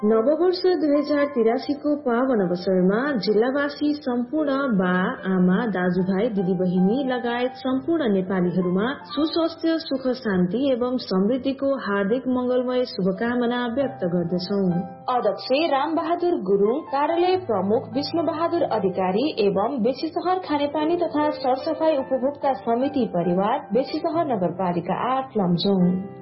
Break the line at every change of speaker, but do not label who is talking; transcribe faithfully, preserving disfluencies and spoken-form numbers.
नववर्ष दुई हजार तिरासी को पावन अवसरमा जिल्लावासी सम्पूर्ण बा आमा दाजुभाइ दिदीबहिनी लगायत सम्पूर्ण नेपालीहरूमा सुस्वास्थ्य सुख शान्ति एवं समृद्धिको हार्दिक मंगलमय शुभकामना व्यक्त गर्दछौं।
अध्यक्ष राम बहादुर गुरुङ, कार्यालय प्रमुख विष्णु बहादुर अधिकारी एवं बेसीसहर खानेपानी तथा सरसफाई उपभोक्ता समिति परिवार बेसीसहर नगरपालिका आठ लमजुङ।